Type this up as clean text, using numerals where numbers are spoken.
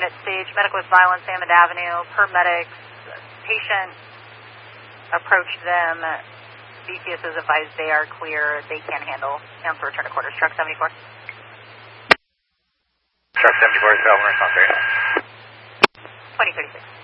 unit stage, medical with violence, Hammond Avenue, paramedics, patient approached them. BCS is advised they are clear, they can handle. Council return to quarters, truck 74. Truck 74, Salvin response area. 2036.